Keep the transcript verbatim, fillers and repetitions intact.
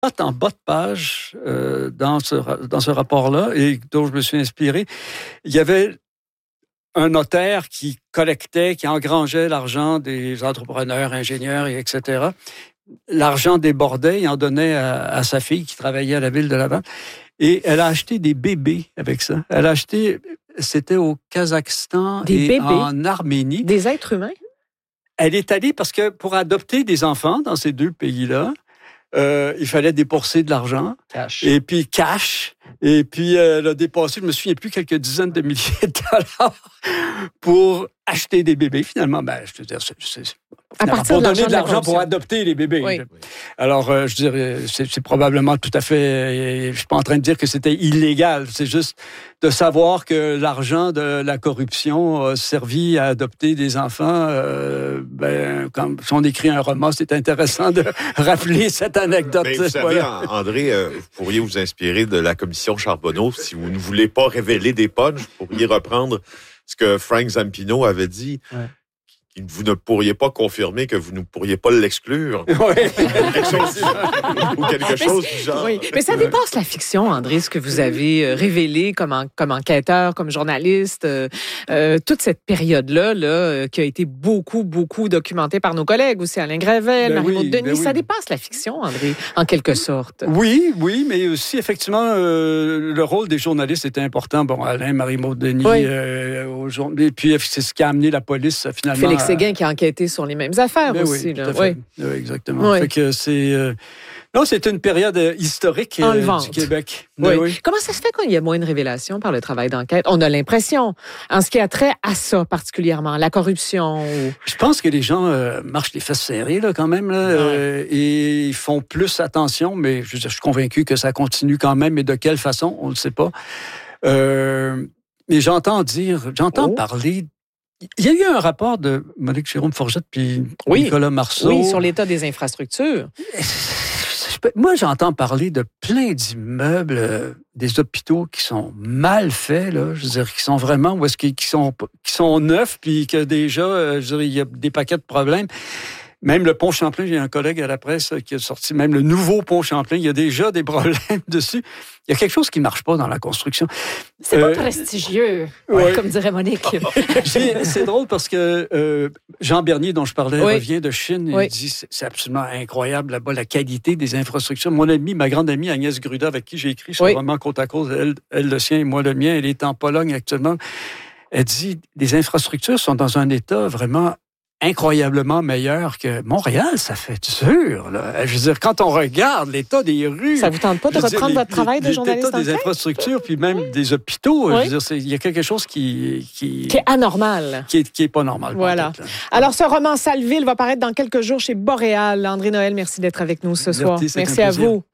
en bas de page euh, dans, ce, dans ce rapport-là et dont je me suis inspiré, il y avait un notaire qui collectait, qui engrangeait l'argent des entrepreneurs, ingénieurs, et etc. L'argent débordait, il en donnait à, à sa fille qui travaillait à la ville de Laval. Et elle a acheté des bébés avec ça. Elle a acheté, c'était au Kazakhstan des et bébés? En Arménie. Des êtres humains? Elle est allée parce que pour adopter des enfants dans ces deux pays-là, euh, il fallait débourser de l'argent. Cash. Et puis cash. Et puis elle a dépassé, je me souviens plus, quelques dizaines de milliers de dollars pour acheter des bébés. Finalement, ben, je veux dire, c'est, c'est, à partir pour de donner de l'argent la pour adopter les bébés. Oui. Alors, euh, je dirais, c'est, c'est probablement tout à fait... Euh, je suis pas en train de dire que c'était illégal. C'est juste de savoir que l'argent de la corruption a servi à adopter des enfants. Euh, ben, quand si on écrit un roman, c'est intéressant de rappeler cette anecdote. Mais vous savez, voilà. André, euh, vous pourriez vous inspirer de la commission Charbonneau. Si vous ne voulez pas révéler des punchs, vous pourriez reprendre ce que Frank Zampino avait dit. Ouais. Vous ne pourriez pas confirmer que vous ne pourriez pas l'exclure. Oui. quelque chose, ou quelque chose du genre. Oui. Mais ça dépasse la fiction, André, ce que vous avez révélé comme, en, comme enquêteur, comme journaliste. Euh, euh, toute cette période-là, là, euh, qui a été beaucoup, beaucoup documentée par nos collègues aussi, Alain Gravel, ben Marie-Maud oui, Denis. Ben oui. Ça dépasse la fiction, André, en quelque sorte. Oui, oui, mais aussi, effectivement, euh, le rôle des journalistes était important. Bon, Alain, Marie-Maud Denis, oui. euh, aujourd'hui, et puis c'est ce qui a amené la police, finalement. Félix Séguin qui a enquêté sur les mêmes affaires ben aussi. Oui, là. Tout à fait. Oui. Oui, exactement. Oui. Fait que c'est... Euh... Non, c'est une période historique euh, du Québec. Oui. Oui. Comment ça se fait qu'il y a moins de révélations par le travail d'enquête? On a l'impression, en ce qui a trait à ça particulièrement, la corruption. Ou... Je pense que les gens euh, marchent les fesses serrées là, quand même, là, ouais. euh, et ils font plus attention, mais je, veux dire, je suis convaincu que ça continue quand même, mais de quelle façon, on ne le sait pas. Euh, mais j'entends dire, j'entends oh. parler... Il y a eu un rapport de Monique Jérôme-Forgette puis oui. Nicolas Marceau. Oui, sur l'état des infrastructures. Moi, j'entends parler de plein d'immeubles, euh, des hôpitaux qui sont mal faits, là, je veux dire, qui sont vraiment, ou est-ce qu'ils qui sont, qui sont neufs, puis que déjà, euh, je veux dire, il y a des paquets de problèmes. Même le pont Champlain, j'ai un collègue à la presse qui a sorti même le nouveau pont Champlain, il y a déjà des problèmes dessus. Il y a quelque chose qui ne marche pas dans la construction. C'est euh, pas prestigieux, ouais. comme dirait Monique. c'est, c'est drôle parce que euh, Jean Bernier, dont je parlais, oui. revient de Chine. Oui. Il dit c'est, c'est absolument incroyable là-bas, la qualité des infrastructures. Mon amie, ma grande amie Agnès Gruda, avec qui j'ai écrit ce oui. roman Côte à côte, elle, elle le sien et moi le mien, elle est en Pologne actuellement. Elle dit les infrastructures sont dans un état vraiment incroyablement meilleur que Montréal, ça fait dur. Là. Je veux dire, quand on regarde l'état des rues... Ça vous tente pas de reprendre dire, votre les, travail de journaliste l'état des infrastructures, puis même oui. des hôpitaux. Oui. Je veux dire, il y a quelque chose qui... Qui, qui est anormal. Qui est, qui est pas normal. Voilà. Alors, ce roman Salville va paraître dans quelques jours chez Boréal. André Noël, merci d'être avec nous ce soir. Merci, merci à vous.